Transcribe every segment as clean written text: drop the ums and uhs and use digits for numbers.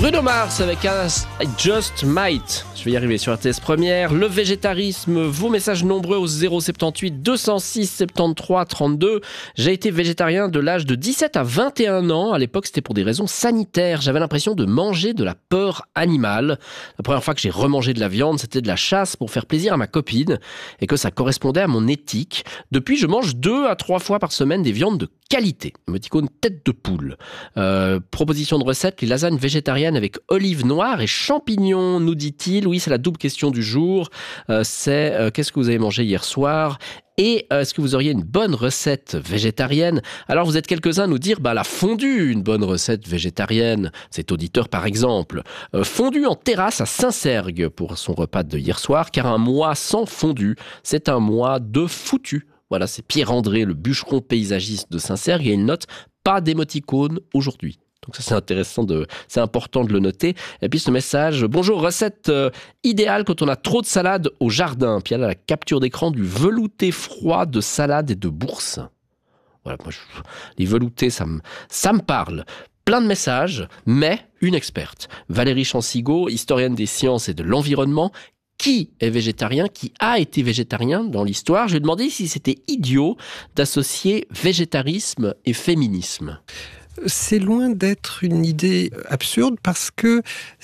Bruno Mars avec un I Just Might. Je vais y arriver sur RTS Première. Le végétarisme, vos messages nombreux au 078 206 73 32. J'ai été végétarien de l'âge de 17 à 21 ans. À l'époque, c'était pour des raisons sanitaires. J'avais l'impression de manger de la peur animale. La première fois que j'ai remangé de la viande, c'était de la chasse pour faire plaisir à ma copine et que ça correspondait à mon éthique. Depuis, je mange 2 à 3 fois par semaine des viandes de qualité. Émoticône tête de poule. Proposition de recette, les lasagnes végétariennes avec olives noires et champignons, nous dit-il. Oui, c'est la double question du jour. Qu'est-ce que vous avez mangé hier soir ? Et est-ce que vous auriez une bonne recette végétarienne ? Alors vous êtes quelques-uns à nous dire, la fondue, une bonne recette végétarienne. Cet auditeur par exemple. Fondue en terrasse à Saint-Sergue pour son repas de hier soir, car un mois sans fondue, c'est un mois de foutu. Voilà, c'est Pierre-André, le bûcheron paysagiste de Saint-Sergue, et il note pas d'émoticône aujourd'hui. Donc ça, c'est important de le noter. Et puis ce message, bonjour, recette idéale quand on a trop de salade au jardin. Puis elle a la capture d'écran du velouté froid de salade et de bourse. Voilà, moi, les veloutés, ça me parle. Plein de messages, mais une experte. Valérie Chancigot, historienne des sciences et de l'environnement. Qui est végétarien, qui a été végétarien dans l'histoire ? Je lui ai demandé si c'était idiot d'associer végétarisme et féminisme. C'est loin d'être une idée absurde parce que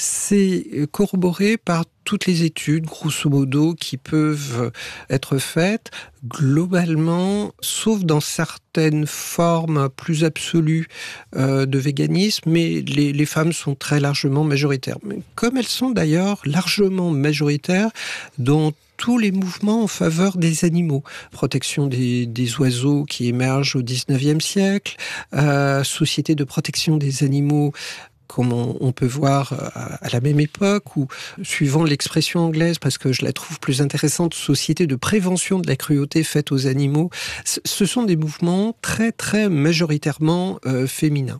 c'est corroboré par toutes les études, grosso modo, qui peuvent être faites. Globalement, sauf dans certaines formes plus absolues de véganisme, mais les femmes sont très largement majoritaires. Mais comme elles sont d'ailleurs largement majoritaires dans tous les mouvements en faveur des animaux. Protection des oiseaux qui émergent au 19e siècle, société de protection des animaux comme on peut voir à la même époque, ou suivant l'expression anglaise, parce que je la trouve plus intéressante, société de prévention de la cruauté faite aux animaux, ce sont des mouvements très très majoritairement féminins.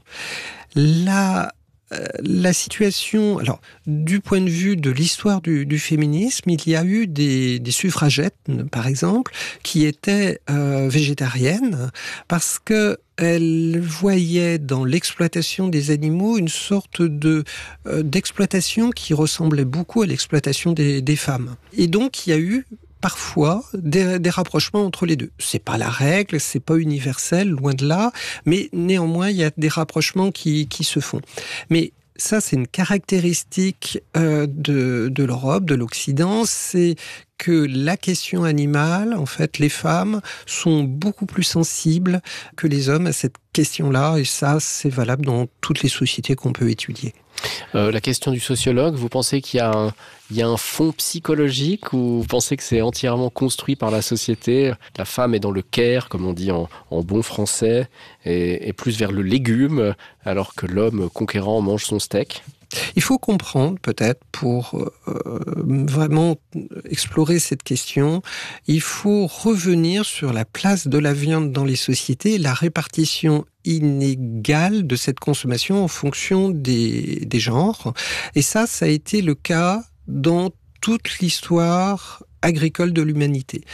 La situation, alors du point de vue de l'histoire du féminisme, il y a eu des suffragettes, par exemple, qui étaient végétariennes parce que elles voyaient dans l'exploitation des animaux une sorte d'exploitation qui ressemblait beaucoup à l'exploitation des femmes. Et donc il y a eu parfois des rapprochements entre les deux. C'est pas la règle, c'est pas universel, loin de là, mais néanmoins il y a des rapprochements qui se font. Mais ça, c'est une caractéristique de l'Europe, de l'Occident, c'est que la question animale, en fait, les femmes sont beaucoup plus sensibles que les hommes à cette question-là, et ça, c'est valable dans toutes les sociétés qu'on peut étudier. La question du sociologue, vous pensez qu'il y a un fond psychologique ou vous pensez que c'est entièrement construit par la société ? La femme est dans le care, comme on dit en bon français, et plus vers le légume, alors que l'homme conquérant mange son steak. Il faut comprendre, peut-être, pour vraiment explorer cette question, il faut revenir sur la place de la viande dans les sociétés, la répartition inégale de cette consommation en fonction des genres. Et ça a été le cas dans toute l'histoire agricole de l'humanité.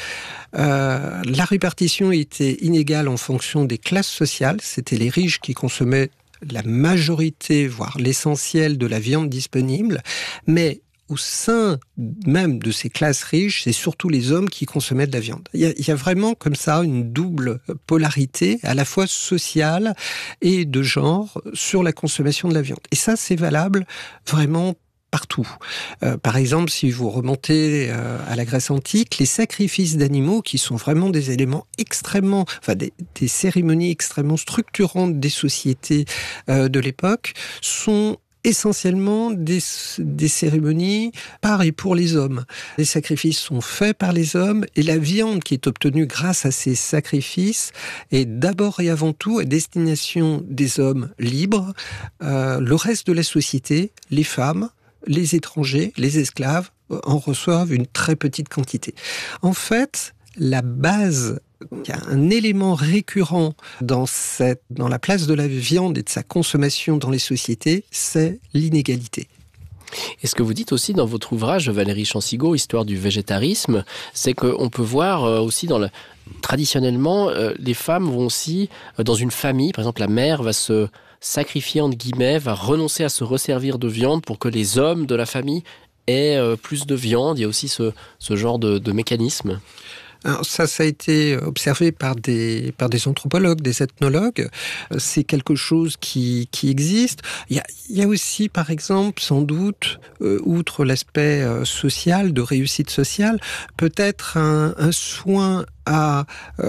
La répartition était inégale en fonction des classes sociales, c'était les riches qui consommaient la majorité, voire l'essentiel de la viande disponible, mais au sein même de ces classes riches, c'est surtout les hommes qui consommaient de la viande. Il y a vraiment comme ça une double polarité, à la fois sociale et de genre, sur la consommation de la viande. Et ça, c'est valable vraiment partout. Par exemple, si vous remontez à la Grèce antique, les sacrifices d'animaux, qui sont vraiment des éléments extrêmement, des cérémonies extrêmement structurantes des sociétés de l'époque, sont essentiellement des cérémonies par et pour les hommes. Les sacrifices sont faits par les hommes et la viande qui est obtenue grâce à ces sacrifices est d'abord et avant tout à destination des hommes libres. Le reste de la société, les femmes, les étrangers, les esclaves, en reçoivent une très petite quantité. En fait, la base, il y a un élément récurrent dans la place de la viande et de sa consommation dans les sociétés, c'est l'inégalité. Et ce que vous dites aussi dans votre ouvrage, Valérie Chancigot, Histoire du végétarisme, c'est qu'on peut voir aussi traditionnellement, les femmes vont aussi, dans une famille, par exemple la mère va se sacrifier, entre guillemets, va renoncer à se resservir de viande pour que les hommes de la famille aient plus de viande. Il y a aussi ce genre de mécanisme. Alors ça a été observé par des anthropologues, des ethnologues. C'est quelque chose qui existe. Il y a aussi, par exemple, sans doute, outre l'aspect social, de réussite sociale, peut-être un soin à,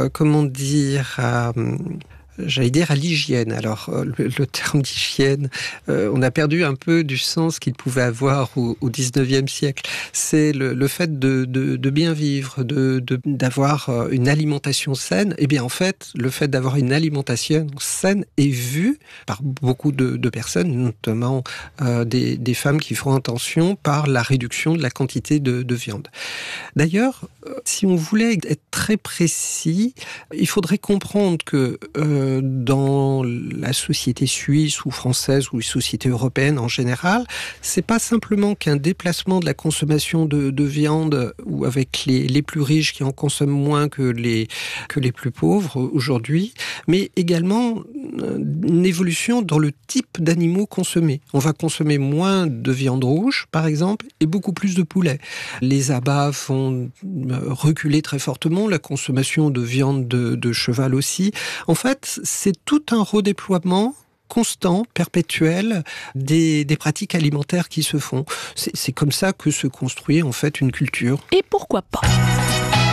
à l'hygiène. Alors, le terme d'hygiène, on a perdu un peu du sens qu'il pouvait avoir au 19e siècle. C'est le fait de bien vivre, d'avoir une alimentation saine. Eh bien, en fait, le fait d'avoir une alimentation saine est vu par beaucoup de personnes, notamment des femmes qui font attention par la réduction de la quantité de viande. D'ailleurs, si on voulait être très précis, il faudrait comprendre que dans la société suisse ou française ou les sociétés européennes en général, c'est pas simplement qu'un déplacement de la consommation de viande ou avec les plus riches qui en consomment moins que les plus pauvres aujourd'hui, mais également une évolution dans le type d'animaux consommés. On va consommer moins de viande rouge, par exemple, et beaucoup plus de poulet. Les abats vont reculer très fortement, la consommation de viande de cheval aussi. En fait, c'est tout un redéploiement constant, perpétuel, des pratiques alimentaires qui se font. C'est comme ça que se construit en fait une culture. Et pourquoi pas ?